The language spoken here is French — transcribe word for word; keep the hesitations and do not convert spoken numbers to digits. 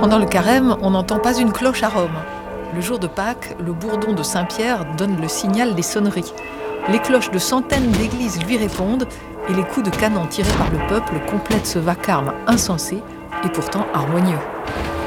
Pendant le carême, on n'entend pas une cloche à Rome. Le jour de Pâques, le bourdon de Saint-Pierre donne le signal des sonneries. Les cloches de centaines d'églises lui répondent et les coups de canon tirés par le peuple complètent ce vacarme insensé et pourtant harmonieux.